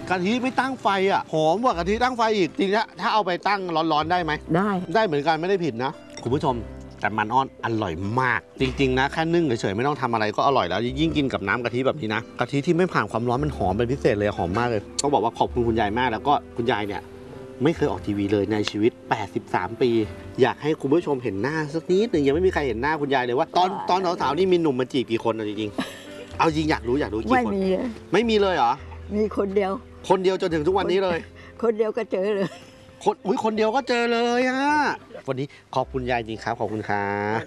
กะทิไม่ตั้งไฟอ่ะหอมกว่ากะทิตั้งไฟอีกจริงๆถ้าเอาไปตั้งร้อนๆได้ไหมได้เหมือนกันไม่ได้ผิดนะคุณผู้ชมแต่มันอ่อนอร่อยมากจริงๆนะแค่นึ่งเฉยๆไม่ต้องทำอะไรก็อร่อยแล้วยิ่งกินกับน้ำกะทิแบบนี้นะกะทิที่ไม่ผ่านความร้อนมันหอมเป็นพิเศษเลยหอมมากเลยต้องบอกว่าขอบคุณคุณยายมากแล้วก็คุณยายเนี่ยไม่เคยออกทีวีเลยในชีวิต83 ปีอยากให้คุณผู้ชมเห็นหน้าสักนิดหนึ่งยังไม่มีใครเห็นหน้าคุณยายเลยว่าตอนสาวๆนี่มีหนุ่มมาจีบกี่คนจริงๆเอาจริงอยากรู้กี่คนไม่มีเลยเหรอมีคนเดียวจนถึงทุกวันนี้เลยคนเดียวก็เจอเลยคนเดียวก็เจอเลยอะวันนี้ขอบคุณยายจริงครับขอบคุณครับ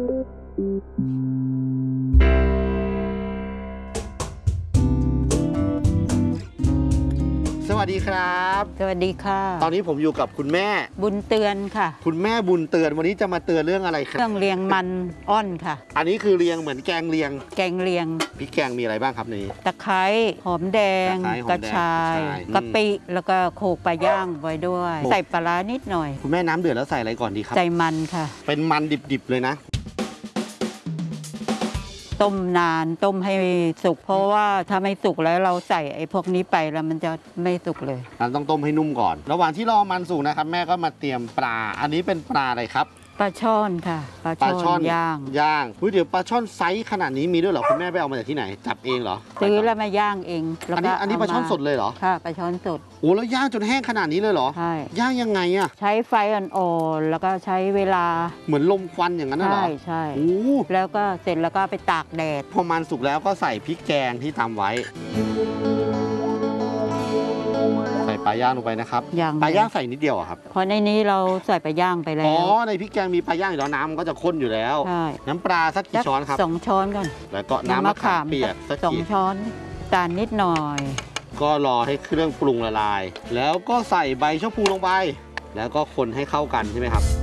สวัสดีครับสวัสดีค่ะตอนนี้ผมอยู่กับคุณแม่บุญเตือนค่ะคุณแม่บุญเตือนวันนี้จะมาเตือนเรื่องอะไรครับเรื่องเรียงมันอ้อนค่ะอันนี้คือเรียงเหมือนแกงเรียงพริกแกงมีอะไรบ้างครับในนี้ตะไคร้หอมแดงกระชายกะปิแล้วก็โขลกปลาย่างไว้ด้วยใส่ปลาร้านิดหน่อยคุณแม่น้ำเดือดแล้วใส่อะไรก่อนดีครับใส่มันค่ะเป็นมันดิบๆเลยนะต้มนานต้มให้สุกเพราะว่าถ้าไม่สุกแล้วเราใส่ไอ้พวกนี้ไปแล้วมันจะไม่สุกเลยต้องต้มให้นุ่มก่อนระหว่างที่รอมันสุกนะครับแม่ก็มาเตรียมปลาอันนี้เป็นปลาอะไรครับปลาช่อนค่ะปลาช่อนย่างเดี๋ยวปลาช่อนไซส์ขนาดนี้มีด้วยเหรอคุณแม่ไปเอามาจากที่ไหนจับเองเหรอซื้อแล้วมาย่างเองอันนี้ปลาช่อนสดเลยเหรอค่ะปลาช่อนสดโอ้แล้วย่างจนแห้งขนาดนี้เลยเหรอใช่ย่างยังไงอะใช้ไฟอ่อนๆแล้วก็ใช้เวลาเหมือนลมควันอย่างนั้นเหรอใช่แล้วก็เสร็จแล้วก็ไปตากแดดพอมันสุกแล้วก็ใส่พริกแกงที่ตำไว้ใส่ปลาย่างลงไปนะครับปลาย่างใส่นิดเดียวครับเพราะในนี้เราใส่ปลาย่างไปแล้วในพริกแกงมีปลาย่างอยู่แล้วน้ำก็จะข้นอยู่แล้วน้ำปลาสักกี่ช้อนครับ 2 ช้อนก่อนแล้วก็น้ำมะขามเปียกสัก 2 ช้อนตาลนิดหน่อยก็รอให้เครื่องปรุงละลายแล้วก็ใส่ใบชะพูลงไปแล้วก็คนให้เข้ากันใช่ไหมครับ